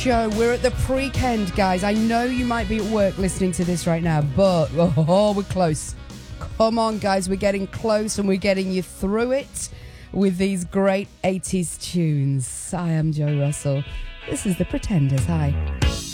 Show. We're at the Preekend, guys. I know you might be at work listening to this right now, but we're close. Come on, guys. We're getting close and we're getting you through it with these great 80s tunes. I am Joe Russell. This is The Pretenders. Hi.